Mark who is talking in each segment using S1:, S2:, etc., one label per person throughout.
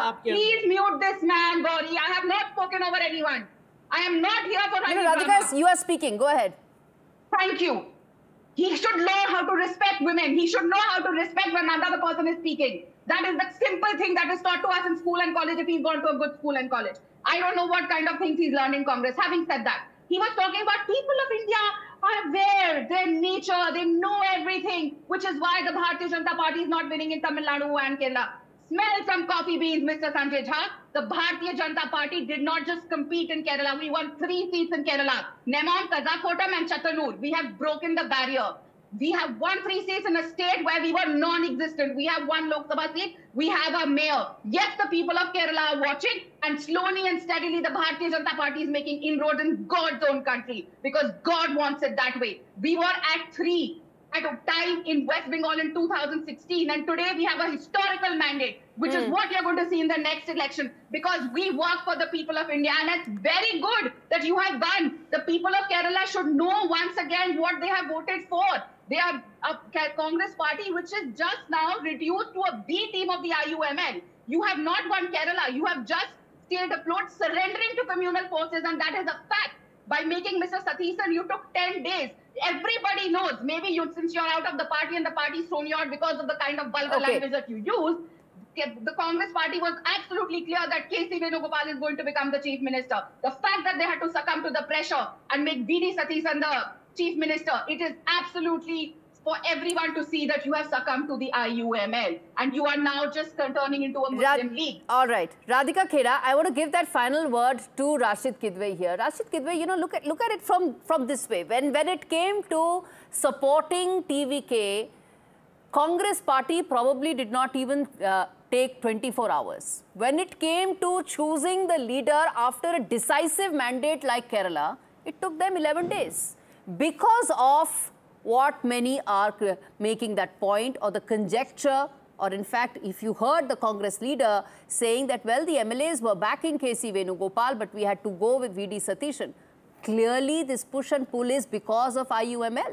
S1: Please mute this man, Gauri. I have not spoken over anyone. I am not here for any drama.
S2: Radhika, you are speaking. Go ahead.
S1: Thank you. He should learn how to respect women. He should know how to respect when another person is speaking. That is the simple thing that is taught to us in school and college if he's gone to a good school and college. I don't know what kind of things he's learned in Congress. Having said that, he was talking about people of India are aware, their nature, they know everything, which is why the Bharatiya Janata Party is not winning in Tamil Nadu and Kerala. Smell some coffee beans, Mr. Sanjay Jha. The Bharatiya Janata Party did not just compete in Kerala. We won 3 seats in Kerala. Nemon, Kazakhotam and Chattanooga. We have broken the barrier. We have won 3 seats in a state where we were non-existent. We have 1 Lok Sabha seat. We have a mayor. Yes, the people of Kerala are watching, and slowly and steadily the Bharatiya Janata Party is making inroads in God's own country because God wants it that way. We were at 3 at a time in West Bengal in 2016, and today we have a historical mandate, which is what you're going to see in the next election, because we work for the people of India, and it's very good that you have won. The people of Kerala should know once again what they have voted for. They are a Congress party which is just now reduced to a B team of the IUML. You have not won Kerala. You have just stayed afloat, surrendering to communal forces, and that is a fact. By making Mr. Satheesan, you took 10 days. Everybody knows. Maybe you, since you're out of the party and the party's thrown you out because of the kind of vulgar language that you use, the Congress party was absolutely clear that K.C. Venugopal is going to become the chief minister. The fact that they had to succumb to the pressure and make V.D. Satheesan the chief minister, it is absolutely for everyone to see that you have succumbed to the IUML and you are now just turning into a Muslim league.
S2: All right. Radhika Khera, I want to give that final word to Rashid Kidwai here. Rashid Kidwai, you know, look at it from this way. When it came to supporting TVK, Congress party probably did not even take 24 hours. When it came to choosing the leader after a decisive mandate like Kerala, it took them 11 days. Because of what many are making that point, or the conjecture, or in fact, if you heard the Congress leader saying that, well, the MLAs were backing K.C. Venugopal, but we had to go with V.D. Satheesan. Clearly, this push and pull is because of IUML.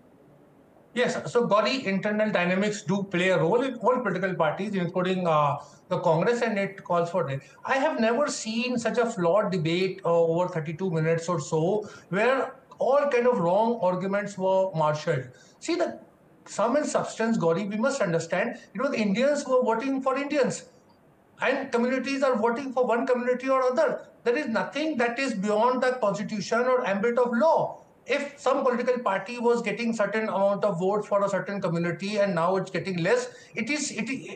S3: Yes, so Gauri, internal dynamics do play a role in all political parties, including the Congress, and it calls for it. I have never seen such a flawed debate over 32 minutes or so, where all kind of wrong arguments were marshaled. See, the sum and substance, Gauri, we must understand, it was Indians who were voting for Indians, and communities are voting for one community or other. There is nothing that is beyond the constitution or ambit of law. If some political party was getting certain amount of votes for a certain community and now it's getting less, it is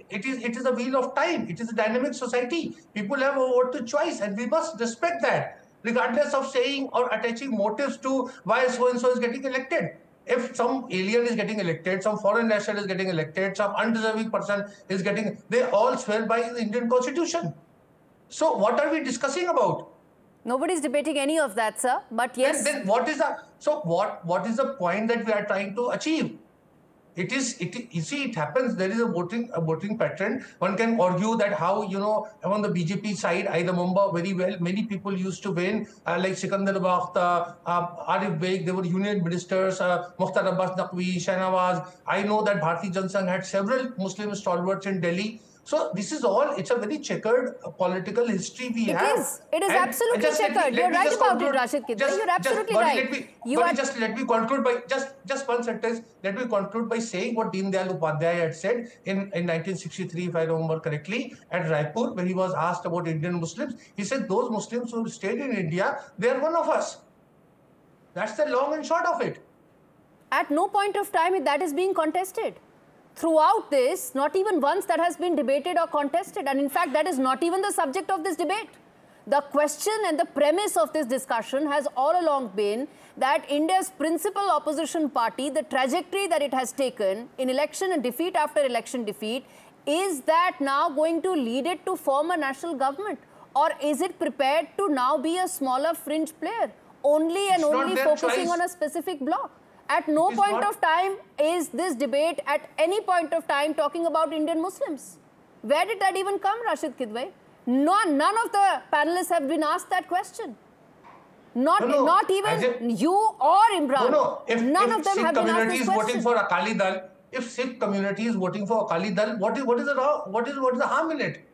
S3: a wheel of time. It is a dynamic society. People have a vote to choice, and we must respect that, regardless of saying or attaching motives to why so-and-so is getting elected. If some alien is getting elected, some foreign national is getting elected, some undeserving person is getting, they all swear by the Indian constitution. So what are we discussing about?
S2: Nobody's debating any of that, sir. But yes.
S3: Then what is the, so what is the point that we are trying to achieve? You see, it happens, there is a voting pattern. One can argue that how, you know, on the BJP side, Aida Mumba very well, many people used to win, like Sikandar Bakhta, Arif Beg, they were union ministers, Mukhtar Abbas Naqvi, Shahnawaz. I know that Bharatiya Janata Sangh had several Muslim stalwarts in Delhi. So this is all, it's a very checkered political history we have.
S2: It is absolutely checkered. You're right about it, Rashid Kidwai. You're absolutely right.
S3: Let me conclude by, just one sentence. Let me conclude by saying what Deen Dayal Upadhyaya had said in 1963, if I remember correctly, at Raipur, when he was asked about Indian Muslims. He said, those Muslims who stayed in India, they are one of us. That's the long and short of it.
S2: At no point of time that is being contested. Throughout this, not even once that has been debated or contested. And in fact, that is not even the subject of this debate. The question and the premise of this discussion has all along been that India's principal opposition party, the trajectory that it has taken in election and defeat after election defeat, is that now going to lead it to form a national government? Or is it prepared to now be a smaller fringe player, only and only focusing on a specific bloc? At no point of time is this debate at any point of time talking about Indian Muslims. Where did that even come, Rashid Kidwai? None of the panelists have been asked that question. Not even you or Imran. None of them have been asked this question.
S3: Voting for Akali Dal, if Sikh community is voting for Akali Dal, what is the harm in it?